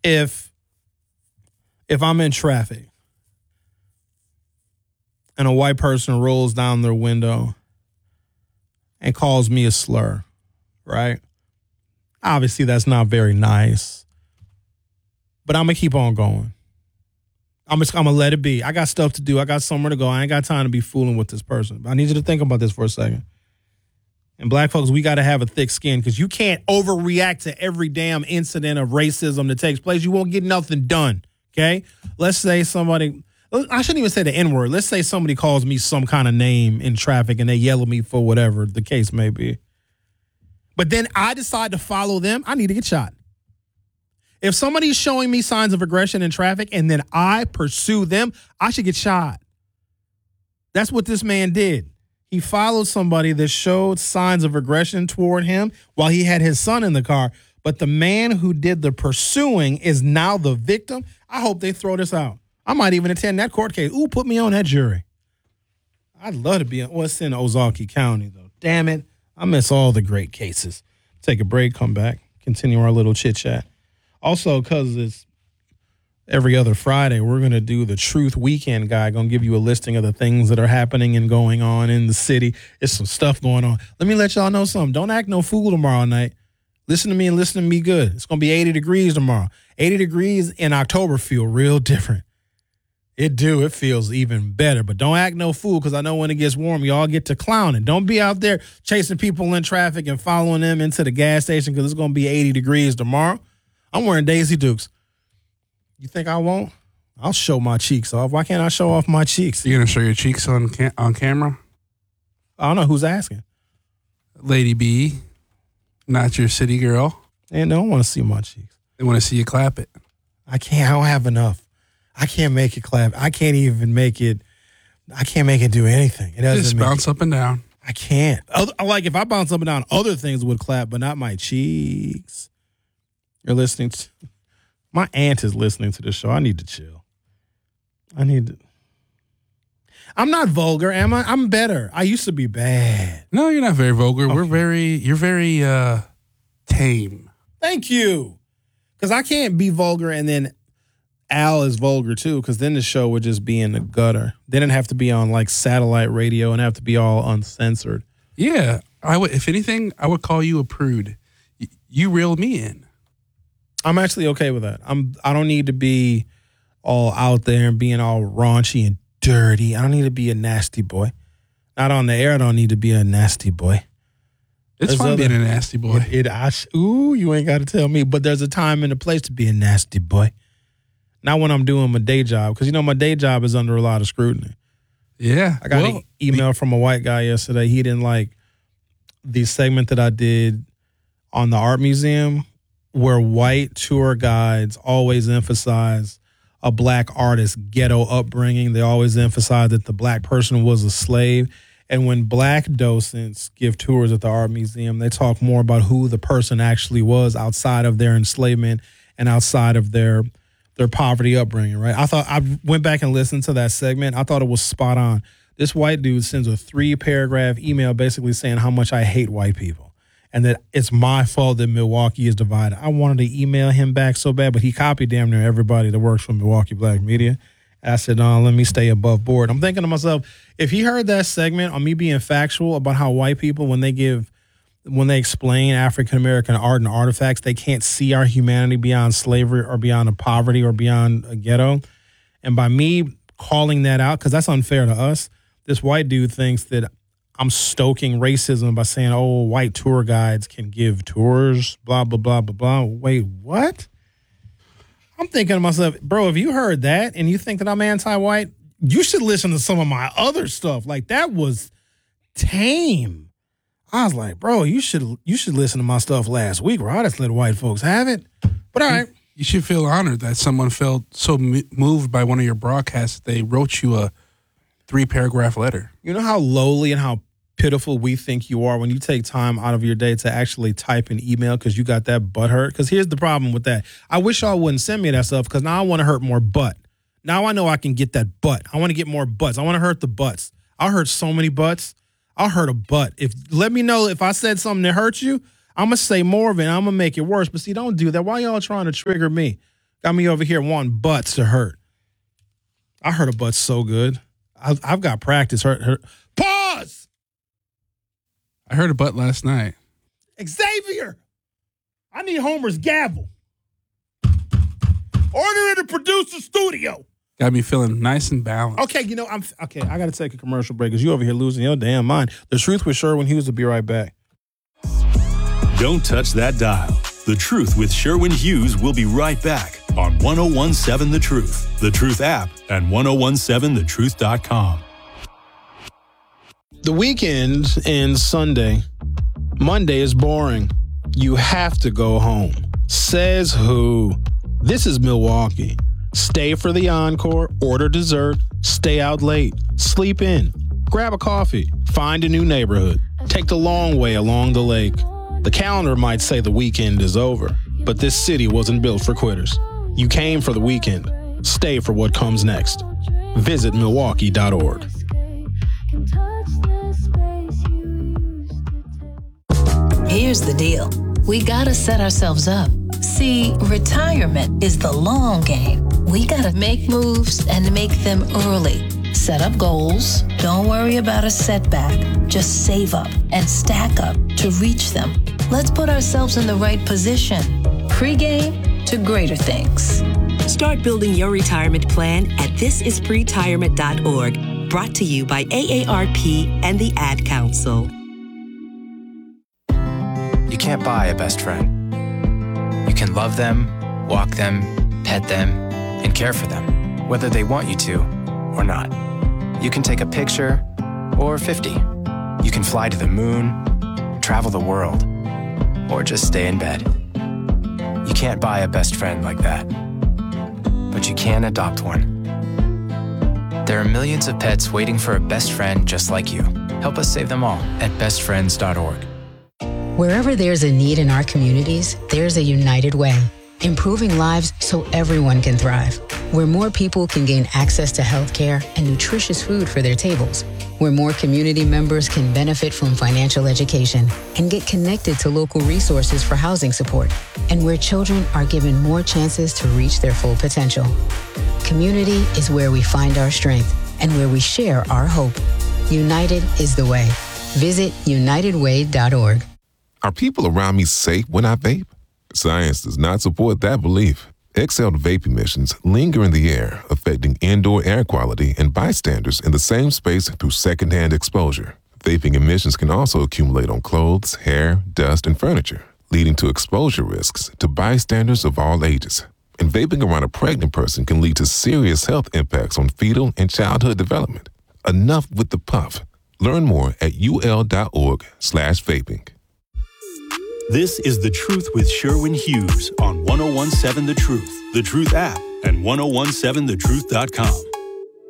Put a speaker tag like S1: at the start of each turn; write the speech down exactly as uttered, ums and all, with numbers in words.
S1: if if I'm in traffic and a white person rolls down their window and calls me a slur, right? Obviously, that's not very nice. But I'm going to keep on going. I'm just I'm going to let it be. I got stuff to do. I got somewhere to go. I ain't got time to be fooling with this person. But I need you to think about this for a second. And black folks, we got to have a thick skin because you can't overreact to every damn incident of racism that takes place. You won't get nothing done, okay? Let's say somebody, I shouldn't even say the N-word. Let's say somebody calls me some kind of name in traffic and they yell at me for whatever the case may be. But then I decide to follow them, I need to get shot. If somebody's showing me signs of aggression in traffic and then I pursue them, I should get shot. That's what this man did. He followed somebody that showed signs of aggression toward him while he had his son in the car. But the man who did the pursuing is now the victim. I hope they throw this out. I might even attend that court case. Ooh, put me on that jury. I'd love to be on. Well, it's in Ozaukee County, though. Damn it. I miss all the great cases. Take a break, come back, continue our little chit chat. Also, because it's every other Friday, we're going to do the Truth Weekend Guide. Going to give you a listing of the things that are happening and going on in the city. It's some stuff going on. Let me let y'all know something. Don't act no fool tomorrow night. Listen to me and listen to me good. It's going to be eighty degrees tomorrow. eighty degrees in October feel real different. It do. It feels even better. But don't act no fool because I know when it gets warm, y'all get to clowning. Don't be out there chasing people in traffic and following them into the gas station because it's going to be eighty degrees tomorrow. I'm wearing Daisy Dukes. You think I won't? I'll show my cheeks off. Why can't I show off my cheeks?
S2: You're going to show your cheeks on cam- on camera?
S1: I don't know who's asking.
S2: Lady B, not your city girl.
S1: And they don't want to see my cheeks.
S2: They want to see you clap it.
S1: I can't. I don't have enough. I can't make it clap. I can't even make it. I can't make it do anything. It doesn't
S2: just bounce
S1: it,
S2: up and down.
S1: I can't. Other, like if I bounce up and down, other things would clap, but not my cheeks. You're listening to. My aunt is listening to this show. I need to chill. I need to. I'm not vulgar, am I? I'm better. I used to be bad.
S2: No, you're not very vulgar. Okay. We're very. You're very uh, tame.
S1: Thank you. Because I can't be vulgar and then Al is vulgar too, because then the show would just be in the gutter. Then it'd have to be on like satellite radio and have to be all uncensored.
S2: Yeah, I would. If anything, I would call you a prude. Y- you reel me in.
S1: I'm actually okay with that. I'm. I don't need to be all out there and being all raunchy and dirty. I don't need to be a nasty boy. Not on the air. I don't need to be a nasty boy.
S2: It's
S1: There's
S2: fun
S1: other,
S2: being a nasty boy.
S1: It. it I, ooh, you ain't got to tell me. But there's a time and a place to be a nasty boy. Not when I'm doing my day job, because, you know, my day job is under a lot of scrutiny.
S2: Yeah.
S1: I got
S2: well,
S1: an email from a white guy yesterday. He didn't like the segment that I did on the art museum where white tour guides always emphasize a black artist's ghetto upbringing. They always emphasize that the black person was a slave. And when black docents give tours at the art museum, they talk more about who the person actually was outside of their enslavement and outside of their their poverty upbringing, right? I thought I went back and listened to that segment. I thought it was spot on. This white dude sends a three paragraph email basically saying how much I hate white people and that it's my fault that Milwaukee is divided. I wanted to email him back so bad, but he copied damn near everybody that works for Milwaukee Black Media. I said, no, let me stay above board. I'm thinking to myself, if he heard that segment on me being factual about how white people, when they give when they explain African-American art and artifacts, they can't see our humanity beyond slavery or beyond a poverty or beyond a ghetto. And by me calling that out, because that's unfair to us, this white dude thinks that I'm stoking racism by saying, oh, white tour guides can give tours, blah, blah, blah, blah, blah. Wait, what? I'm thinking to myself, bro, if you heard that and you think that I'm anti-white, you should listen to some of my other stuff. Like, that was tame. I was like, bro, you should you should listen to my stuff last week, where I just let white folks have it. But all right.
S2: You should feel honored that someone felt so moved by one of your broadcasts that they wrote you a three-paragraph letter.
S1: You know how lowly and how pitiful we think you are when you take time out of your day to actually type an email because you got that butt hurt? Because here's the problem with that. I wish y'all wouldn't send me that stuff because now I want to hurt more butt. Now I know I can get that butt. I want to get more butts. I want to hurt the butts. I'll hurt so many butts. I'll hurt a butt. If let me know if I said something that hurt you, I'm going to say more of it and I'm going to make it worse. But see, don't do that. Why y'all trying to trigger me? Got me over here wanting butts to hurt. I hurt a butt so good. I've, I've got practice. Hurt, hurt. Pause!
S2: I heard a butt last night.
S1: Xavier! I need Homer's gavel. Order in the producer studio.
S2: Got me feeling nice and balanced.
S1: Okay, you know, I'm okay. I got to take a commercial break because you over here losing your damn mind. The Truth with Sherwin Hughes will be right back.
S3: Don't touch that dial. The Truth with Sherwin Hughes will be right back on one oh one seven The Truth, The Truth app, and ten seventeen the truth dot com.
S1: The weekend ends Sunday. Monday is boring. You have to go home. Says who? This is Milwaukee. Stay for the encore, order dessert, stay out late, sleep in, grab a coffee, find a new neighborhood, take the long way along the lake. The calendar might say the weekend is over, but this city wasn't built for quitters. You came for the weekend. Stay for what comes next. Visit Milwaukee dot org.
S4: Here's the deal. We gotta set ourselves up. See, retirement is the long game. We gotta make moves and make them early. Set up goals. Don't worry about a setback. Just save up and stack up to reach them. Let's put ourselves in the right position. Pre-game to greater things.
S5: Start building your retirement plan at this is pretirement dot org. Brought to you by A A R P and the Ad Council.
S6: You can't buy a best friend. You can love them, walk them, pet them, and care for them, whether they want you to or not. You can take a picture or fifty. You can fly to the moon, travel the world, or just stay in bed. You can't buy a best friend like that, but you can adopt one. There are millions of pets waiting for a best friend just like you. Help us save them all at best friends dot org.
S7: Wherever there's a need in our communities, there's a United Way, improving lives so everyone can thrive. Where more people can gain access to healthcare and nutritious food for their tables. Where more community members can benefit from financial education and get connected to local resources for housing support. And where children are given more chances to reach their full potential. Community is where we find our strength and where we share our hope. United is the way. Visit united way dot org.
S8: Are people around me safe when I vape? Science does not support that belief. Exhaled vape emissions linger in the air, affecting indoor air quality and bystanders in the same space through secondhand exposure. Vaping emissions can also accumulate on clothes, hair, dust, and furniture, leading to exposure risks to bystanders of all ages. And vaping around a pregnant person can lead to serious health impacts on fetal and childhood development. Enough with the puff. Learn more at ul.org slash vaping.
S3: This is The Truth with Sherwin Hughes on ten seventeen The Truth, The Truth app, and ten seventeen the truth dot com.